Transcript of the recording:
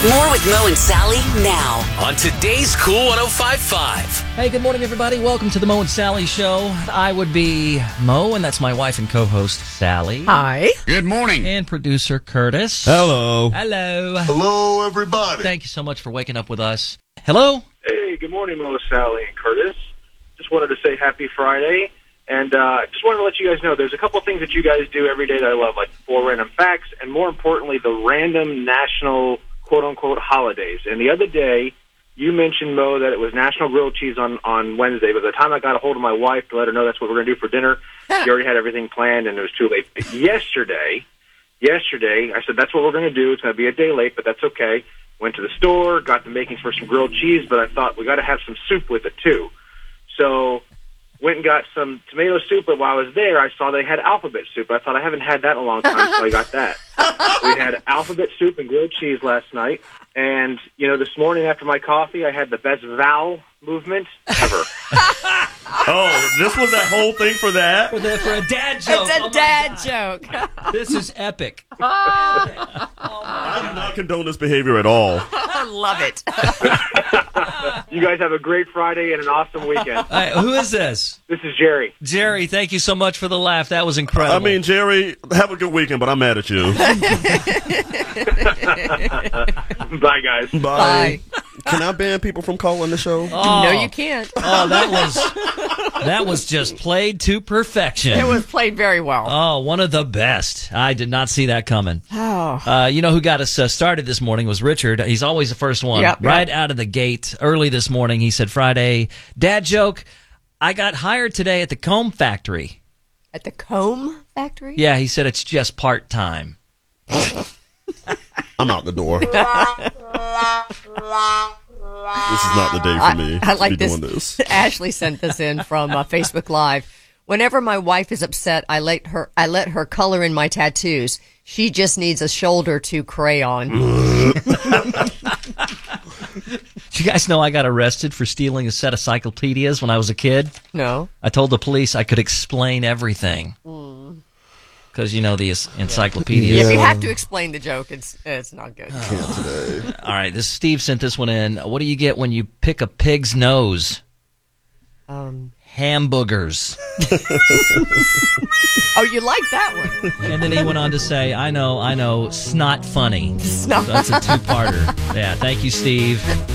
More with Mo and Sally now on today's Cool 105.5. Hey, good morning, everybody. Welcome to the Mo and Sally Show. I would be Mo, and that's my wife and co-host, Sally. Hi. Good morning. And producer, Curtis. Hello. Hello. Hello, everybody. Thank you so much for waking up with us. Hello. Hey, good morning, Mo, Sally, and Curtis. Just wanted to say happy Friday, and just wanted to let you guys know there's a couple things that you guys do every day that I love, like 4 random facts, and more importantly, the random national quote-unquote holidays. And the other day, you mentioned, Mo, that it was National Grilled Cheese on Wednesday, but by the time I got a hold of my wife to let her know that's what we're going to do for dinner, she already had everything planned, and it was too late. But yesterday, I said, that's what we're going to do. It's going to be a day late, but that's okay. Went to the store, got the makings for some grilled cheese, but I thought we got to have some soup with it, too. So went and got some tomato soup, but while I was there, I saw they had alphabet soup. I thought I haven't had that in a long time, so I got that. We had alphabet soup and grilled cheese last night, and, you know, this morning after my coffee, I had the best vowel movement ever. Oh, this was that whole thing for that? For a dad joke. It's a dad joke. This is epic. I do not condone this behavior at all. I love it. You guys have a great Friday and an awesome weekend. All right, who is this? This is Jerry. Jerry, thank you so much for the laugh. That was incredible. I mean, Jerry, have a good weekend, but I'm mad at you. Bye, guys. Bye. Can I ban people from calling the show? Oh. No, you can't. Oh, that was just played to perfection. It was played very well. Oh, one of the best. I did not see that coming. Oh. You know who got us started this morning was Richard. He's always the first one. Yep. Right out of the gate, early this morning, he said, Friday, dad joke, I got hired today at the comb factory. At the comb factory? Yeah, he said it's just part-time. I'm out the door. This is not the day for me I like to be this. doing this. Ashley sent this in from Facebook Live. Whenever my wife is upset, I let her color in my tattoos. She just needs a shoulder to crayon. Did you guys know I got arrested for stealing a set of cyclopedias when I was a kid? No. I told the police I could explain everything. Because, you know, the encyclopedias. If you have to explain the joke, it's not good. All right, Steve sent this one in. What do you get when you pick a pig's nose? Hamburgers. Oh, you like that one? And then he went on to say, I know, snot funny. Snot. So that's a two-parter. Yeah, thank you, Steve.